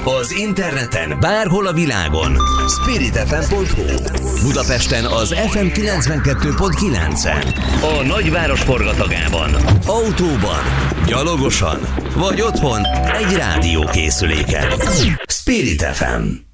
Az interneten bárhol a világon. spiritfm.hu. Budapesten az FM 92.9-en. A nagyváros forgatagában. Autóban, gyalogosan vagy otthon egy rádiókészüléken. Spirit FM.